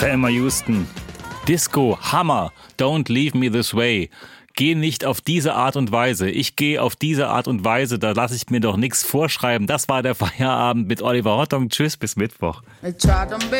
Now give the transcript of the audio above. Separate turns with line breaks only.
Thelma Houston. Disco, Hammer. Don't leave me this way. Geh nicht auf diese Art und Weise. Ich gehe auf diese Art und Weise. Da lasse ich mir doch nichts vorschreiben. Das war der Feierabend mit Oliver Hottong. Tschüss, bis Mittwoch.